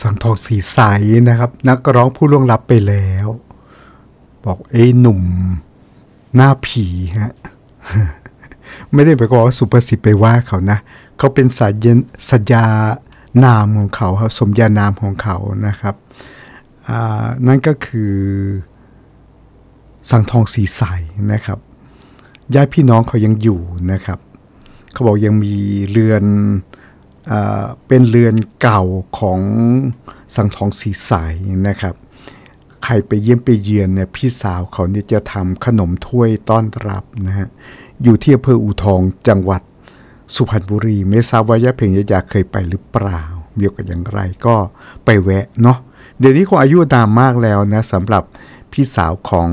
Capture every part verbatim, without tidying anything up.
สังทองสีใสนะครับนักร้องผู้ล่วงลับไปแล้วบอกไอ้หนุ่มหน้าผีฮะ ไม่ได้ไปกว่าสุภาษิตไปว่าเขานะเขาเป็นสายสัญญานามของเขาครับสมญานามของเขานะครับนั่นก็คือสังทองสีใสนะครับญาติพี่น้องเขายังอยู่นะครับเขาบอกยังมีเรือนเอ่อเป็นเรือนเก่าของสังทองสีใสนะครับใครไปเยี่ยมไปเยือนเนี่ยพี่สาวเขาเนี่ยจะทำขนมถ้วยต้อนรับนะฮะอยู่ที่อำเภออู่ทองจังหวัดสุพรรณบุรีไม่ทราบว่ายะเพ็งยะยาเคยไปหรือเปล่ามีโอกาสอย่างไรก็ไปแวะเนาะเดี๋ยวนี้คงอายุนานมากแล้วนะสำหรับพี่สาวของ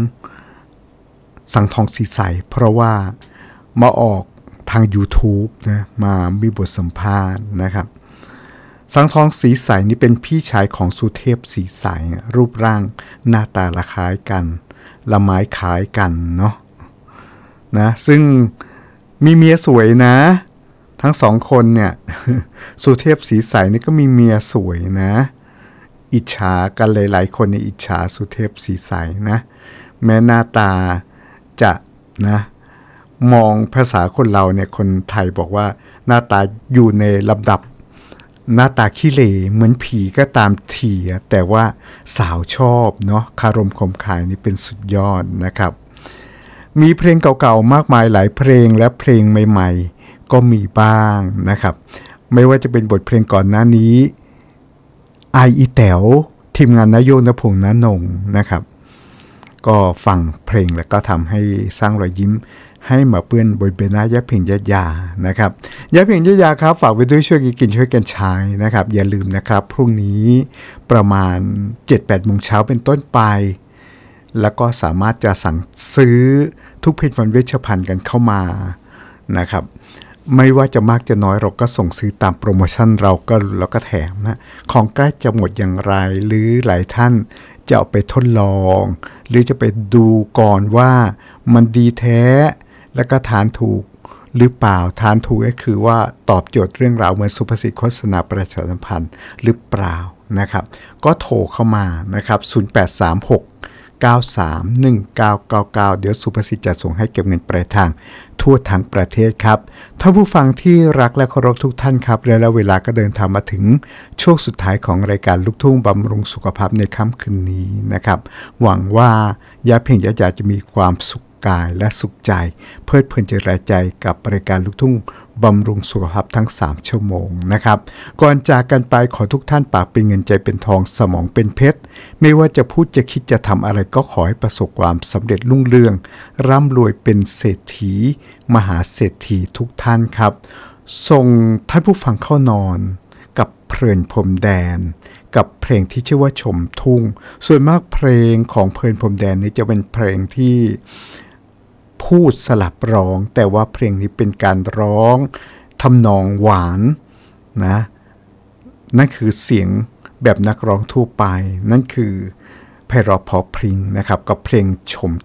สังทองสีใสเพราะว่ามาออกทาง YouTube นะมามีบทสัมภาษณ์นะครับสังทองสีใสนี่เป็นพี่ชายของสุเทพสีใสรูปร่างหน้าตาละคล้ายกันละไม้คล้ายกันเนาะนะซึ่งมีเมียสวยนะทั้งสองคนเนี่ยสุเทพสีใสนี่ก็มีเมียสวยนะอิจฉากันหลายๆคนในอิจฉาสุเทพสีใสนะแม้หน้าตาจะนะมองภาษาคนเราเนี่ยคนไทยบอกว่าหน้าตาอยู่ในลำดับหน้าตาขี้เหร่เหมือนผีก็ตามทีแต่ว่าสาวชอบเนาะคารมคมคายนี่เป็นสุดยอดนะครับมีเพลงเก่าๆมากมายหลายเพลงและเพลงใหม่ๆก็มีบ้างนะครับไม่ว่าจะเป็นบทเพลงก่อนหน้านี้ไออีแต๋วทีมงานนโยนพงษ์ณนงนะครับก็ฟังเพลงแล้วก็ทำให้สร้างรอยยิ้มให้มาเปื้อนบนใบหน้ายะเพ็งยะยานะครับยะเพ็งยะยาครับฝากไว้ด้วยช่วยกันกินช่วยกันใช้นะครับอย่าลืมนะครับพรุ่งนี้ประมาณ เจ็ดแปด โมงเช้าเป็นต้นไปแล้วก็สามารถจะสั่งซื้อทุกผลิตภัณฑ์เวชภัณฑ์กันเข้ามานะครับไม่ว่าจะมากจะน้อยเราก็ส่งซื้อตามโปรโมชั่นเราก็เราก็แถมนะของใกล้จะหมดอย่างไรหรือหลายท่านจะเอาไปทดลองหรือจะไปดูก่อนว่ามันดีแท้แล้วก็ทานถูกหรือเปล่าทานถูกก็คือว่าตอบโจทย์เรื่องราวเหมือนสุภาษิตโฆษณาประชาสัมพันธ์หรือเปล่านะครับก็โทรเข้ามานะครับศูนย์แปดสามหก เก้าสาม หนึ่งเก้าเก้าเก้าเดี๋ยวสุภาษิตจะส่งให้เก็บเงินปลายทางทั่วทั้งประเทศครับท่านผู้ฟังที่รักและเคารพทุกท่านครับและเวลาก็เดินทางมาถึงช่วงสุดท้ายของรายการลูกทุ่งบำรุงสุขภาพในค่ำคืนนี้นะครับหวังว่ายะเพ็งยะยาจะมีความสุขกายและสุขใจเพลิดเพลินใจรายใจกับรายการลูกทุ่งบำรุงสุขภาพทั้งสามชั่วโมงนะครับก่อนจากกันไปขอทุกท่านปากเป็นเงินใจเป็นทองสมองเป็นเพชรไม่ว่าจะพูดจะคิดจะทำอะไรก็ขอให้ประสบความสำเร็จรุ่งเรืองร่ำรวยเป็นเศรษฐีมหาเศรษฐีทุกท่านครับส่งท่านผู้ฟังเข้านอนกับเพลินพรมแดนกับเพลงที่ชื่อว่าชมทุ่งส่วนมากเพลงของเพลินพรมแดนนี้จะเป็นเพลงที่พูดสลับร้องแต่ว่าเพลงนี้เป็นการร้องทำนองหวานนะนั่นคือเสียงแบบนักร้องทั่วไปนั่นคือไพเราะเพราะพริ้งนะครับกับเพลงชม